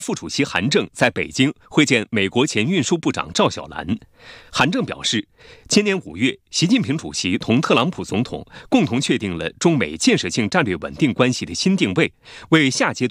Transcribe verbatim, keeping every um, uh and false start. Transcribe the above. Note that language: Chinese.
副主席韩正在北京会见美国前运输部长赵小兰。韩正表示，今年五月，习近平主席同特朗普总统共同确定了中美建设性战略稳定关系的新定位，为下阶段